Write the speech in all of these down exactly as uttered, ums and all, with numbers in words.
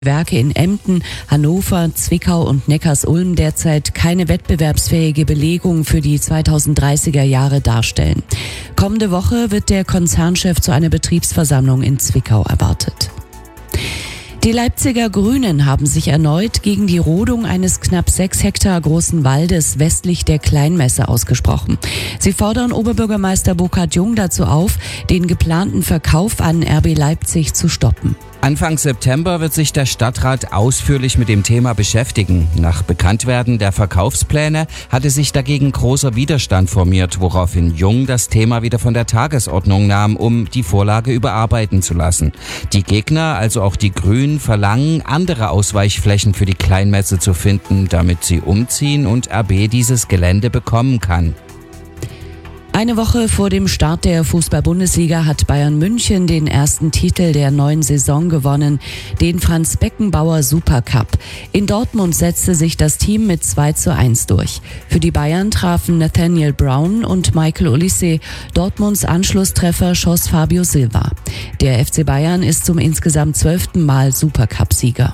Werke in Emden, Hannover, Zwickau und Neckarsulm derzeit keine wettbewerbsfähige Belegung für die zweitausenddreißiger Jahre darstellen. Kommende Woche wird der Konzernchef zu einer Betriebsversammlung in Zwickau erwartet. Die Leipziger Grünen haben sich erneut gegen die Rodung eines knapp sechs Hektar großen Waldes westlich der Kleinmesse ausgesprochen. Sie fordern Oberbürgermeister Burkhard Jung dazu auf, den geplanten Verkauf an R B Leipzig zu stoppen. Anfang September wird sich der Stadtrat ausführlich mit dem Thema beschäftigen. Nach Bekanntwerden der Verkaufspläne hatte sich dagegen großer Widerstand formiert, woraufhin Jung das Thema wieder von der Tagesordnung nahm, um die Vorlage überarbeiten zu lassen. Die Gegner, also auch die Grünen, verlangen, andere Ausweichflächen für die Kleinmesse zu finden, damit sie umziehen und R B dieses Gelände bekommen kann. Eine Woche vor dem Start der Fußball-Bundesliga hat Bayern München den ersten Titel der neuen Saison gewonnen, den Franz Beckenbauer Supercup. In Dortmund setzte sich das Team mit zwei zu eins durch. Für die Bayern trafen Nathaniel Brown und Michael Olise. Dortmunds Anschlusstreffer schoss Fabio Silva. Der F C Bayern ist zum insgesamt zwölften Mal Supercup-Sieger.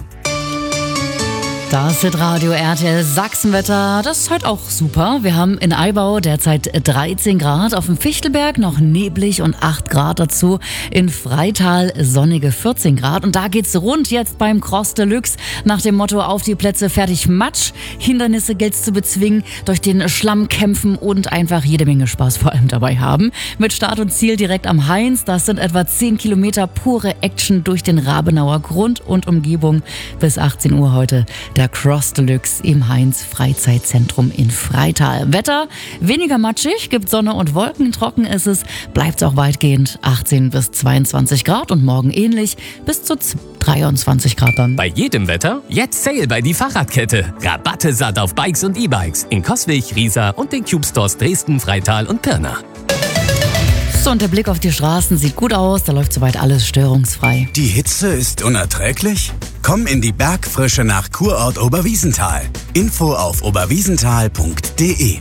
Das ist Radio R T L Sachsenwetter. Das ist heute auch super. Wir haben in Eibau derzeit dreizehn Grad, auf dem Fichtelberg noch neblig und acht Grad dazu. In Freital sonnige vierzehn Grad. Und da geht's rund jetzt beim Cross Deluxe nach dem Motto: auf die Plätze, fertig, Matsch. Hindernisse gilt's zu bezwingen, durch den Schlamm kämpfen und einfach jede Menge Spaß vor allem dabei haben. Mit Start und Ziel direkt am Hainz. Das sind etwa zehn Kilometer pure Action durch den Rabenauer Grund und Umgebung bis achtzehn Uhr heute. Der Cross Deluxe im Hainz Freizeitzentrum in Freital. Wetter weniger matschig, gibt Sonne und Wolken, trocken ist es, bleibt auch weitgehend achtzehn bis zweiundzwanzig Grad und morgen ähnlich bis zu dreiundzwanzig Grad dann. Bei jedem Wetter jetzt Sale bei die Fahrradkette. Rabatte satt auf Bikes und E-Bikes in Coswig, Riesa und den Cube Stores Dresden, Freital und Pirna. So, und der Blick auf die Straßen sieht gut aus, da läuft soweit alles störungsfrei. Die Hitze ist unerträglich? Komm in die Bergfrische nach Kurort Oberwiesenthal. Info auf oberwiesenthal punkt de.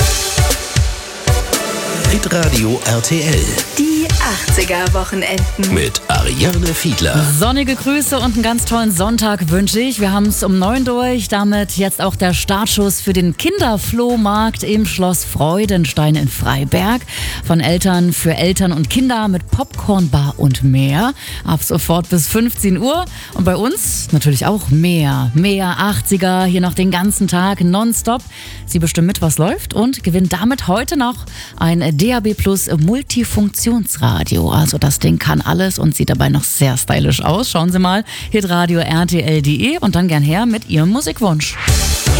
Hitradio R T L. Die achtziger-Wochenenden. Mit Ariane Fiedler. Sonnige Grüße und einen ganz tollen Sonntag wünsche ich. Wir haben es um neun durch. Damit jetzt auch der Startschuss für den Kinderflohmarkt im Schloss Freudenstein in Freiberg. Von Eltern für Eltern und Kinder mit Popcornbar und mehr. Ab sofort bis fünfzehn Uhr. Und bei uns natürlich auch mehr. Mehr achtziger hier noch den ganzen Tag nonstop. Sie bestimmen mit, was läuft und gewinnen damit heute noch ein D A B Plus Multifunktionsradio. Also das Ding kann alles und sieht dabei noch sehr stylisch aus. Schauen Sie mal, hitradio R T L punkt de und dann gern her mit Ihrem Musikwunsch.